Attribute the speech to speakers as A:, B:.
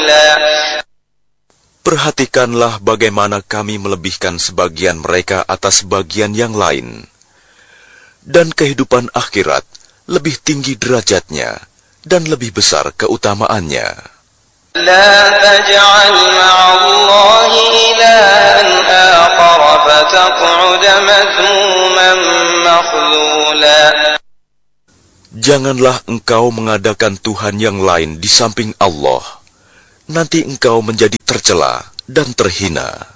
A: مفضولا.
B: Perhatikanlah bagaimana kami melebihkan sebagian mereka atas bagian yang lain. Dan kehidupan akhirat lebih tinggi derajatnya dan lebih besar keutamaannya.
A: لا تجعل مع الله إلها آخر فتقعد مذموما مخذولا.
B: Janganlah engkau mengadakan Tuhan yang lain di samping Allah. Nanti engkau menjadi tercela dan terhina.